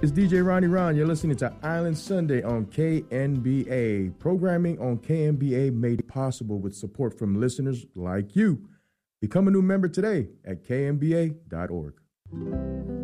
It's DJ Ronnie Ron. You're listening to Island Sunday on KNBA. Programming on KNBA made possible with support from listeners like you. Become a new member today at knba.org.